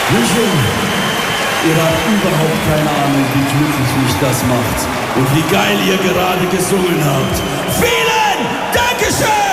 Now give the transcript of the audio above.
Vision, ihr habt überhaupt keine Ahnung, wie glücklich mich das macht und wie geil ihr gerade gesungen habt. Vielen Dankeschön!